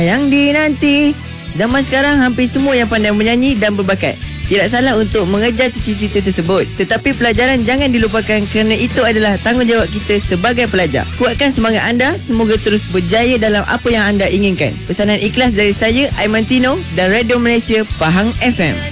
Yang dinanti. Zaman sekarang hampir semua yang pandai menyanyi dan berbakat. Tidak salah untuk mengejar cita-cita tersebut, tetapi pelajaran jangan dilupakan kerana itu adalah tanggungjawab kita sebagai pelajar. Kuatkan semangat anda, semoga terus berjaya dalam apa yang anda inginkan. Pesanan ikhlas dari saya, Aiman Tino dan Radio Malaysia Pahang FM.